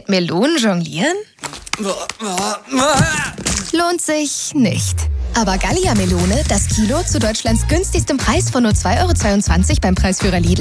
Mit Melonen jonglieren? Lohnt sich nicht. Aber Gallia-Melone, das Kilo zu Deutschlands günstigstem Preis von nur 2,22 € beim Preisführer Lidl.